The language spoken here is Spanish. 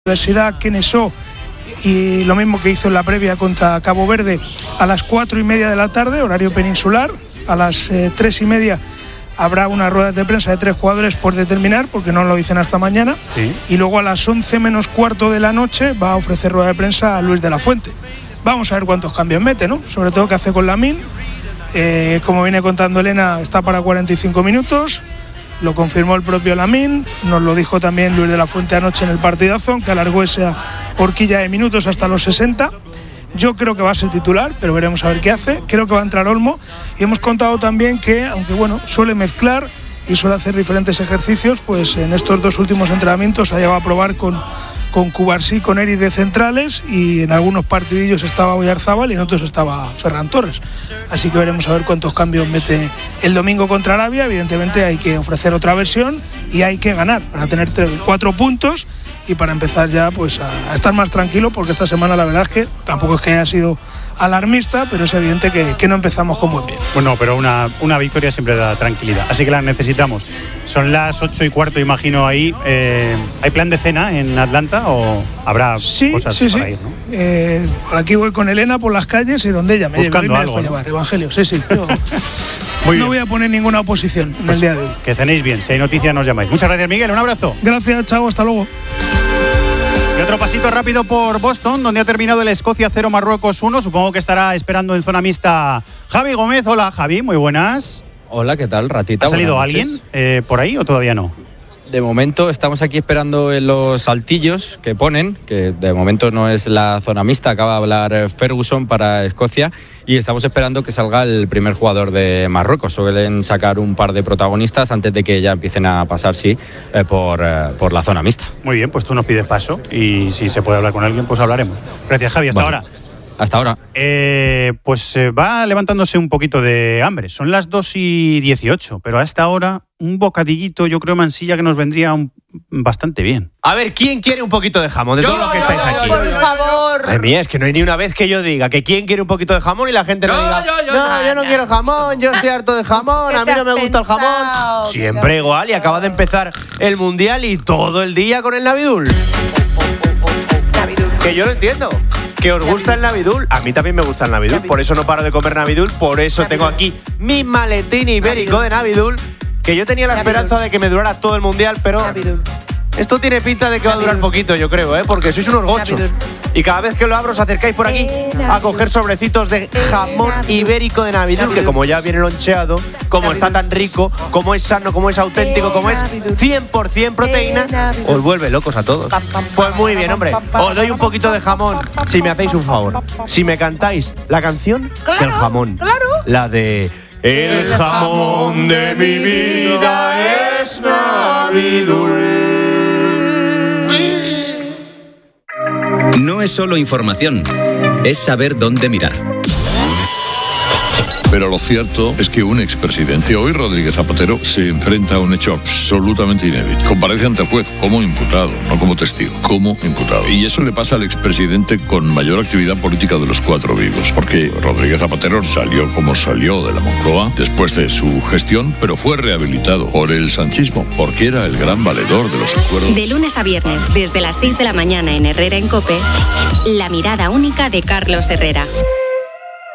Universidad Kennesaw, y lo mismo que hizo en la previa contra Cabo Verde, a las 4:30 de la tarde, horario peninsular. A las 3:30 habrá una rueda de prensa de 3 jugadores por determinar, porque no lo dicen hasta mañana. Sí. Y luego a las 11 menos cuarto de la noche va a ofrecer rueda de prensa a Luis de la Fuente. Vamos a ver cuántos cambios mete, ¿no? Sobre todo qué hace con Lamine. Como viene contando Elena, está para 45 minutos. Lo confirmó el propio Lamine, nos lo dijo también Luis de la Fuente anoche en el partidazo, que alargó esa horquilla de minutos hasta los 60. Yo creo que va a ser titular, pero veremos a ver qué hace. Creo que va a entrar Olmo, y hemos contado también que, aunque bueno, suele mezclar y suele hacer diferentes ejercicios, pues en estos 2 últimos entrenamientos ha llegado a probar con Cubarsí, con Eric de centrales, y en algunos partidillos estaba Oyarzábal y en otros estaba Ferran Torres. Así que veremos a ver cuántos cambios mete el domingo contra Arabia. Evidentemente hay que ofrecer otra versión y hay que ganar para tener 4 puntos y para empezar ya pues a estar más tranquilo, porque esta semana la verdad es que tampoco es que haya sido alarmista, pero es evidente que no empezamos con buen pie. Bueno, pero una victoria siempre da tranquilidad, así que la necesitamos. Son las 8:15, imagino ahí. ¿Hay plan de cena en Atlanta o habrá cosas para ir, ¿no? Por aquí voy con Elena por las calles y donde ella me buscando lleve, algo, ¿no? llevar Evangelio. Yo Muy no bien. voy a poner ninguna oposición en el día de hoy. Que cenéis bien, si hay noticias nos llamáis. Muchas gracias, Miguel, un abrazo. Gracias, chao, hasta luego. Y otro pasito rápido por Boston, donde ha terminado el Escocia 0, Marruecos 1. Supongo que estará esperando en zona mixta Javi Gómez. Hola, Javi, muy buenas. Hola, ¿qué tal? Ratita. ¿Ha salido buenas alguien noches. por ahí o todavía no? De momento estamos aquí esperando en los saltillos que ponen, que de momento no es la zona mixta, acaba de hablar Ferguson para Escocia, y estamos esperando que salga el primer jugador de Marruecos. Suelen sacar un par de protagonistas antes de que ya empiecen a pasar, por la zona mixta. Muy bien, pues tú nos pides paso y si se puede hablar con alguien, pues hablaremos. Gracias, Javi, hasta ahora. Hasta ahora. Pues va levantándose un poquito de hambre. Son las 2:18, pero a esta hora un bocadillito, yo creo, Mansilla, que nos vendría bastante bien. A ver, ¿quién quiere un poquito de jamón? De todos los que estáis aquí. Por favor. Madre mía, es que no hay ni una vez que yo diga que quién quiere un poquito de jamón y la gente no diga yo no quiero jamón, yo estoy harto de jamón, a mí no me gusta el jamón. Siempre igual, y acaba de empezar el Mundial y todo el día con el Navidul. Que yo lo entiendo. Que os gusta el Navidul, a mí también me gusta el Navidul, por eso no paro de comer Navidul, por eso tengo aquí mi maletín ibérico de Navidul, que yo tenía la esperanza de que me durara todo el Mundial, pero esto tiene pinta de que va a durar poquito, yo creo, porque sois unos gochos. Y cada vez que lo abro os acercáis por aquí a coger sobrecitos de jamón ibérico de Navidul, que como ya viene loncheado, como está tan rico, como es sano, como es auténtico, como es 100% proteína, os vuelve locos a todos. Pues muy bien, hombre, os doy un poquito de jamón si me hacéis un favor. Si me cantáis la canción del jamón, la de El jamón de mi vida es Navidul. No es solo información, es saber dónde mirar. Pero lo cierto es que un expresidente, hoy Rodríguez Zapatero, se enfrenta a un hecho absolutamente inédito. Comparece ante el juez como imputado, no como testigo, como imputado. Y eso le pasa al expresidente con mayor actividad política de los 4 vivos, porque Rodríguez Zapatero salió como salió de la Moncloa después de su gestión, pero fue rehabilitado por el sanchismo, porque era el gran valedor de los acuerdos. De lunes a viernes, desde las 6 de la mañana en Herrera en COPE, la mirada única de Carlos Herrera.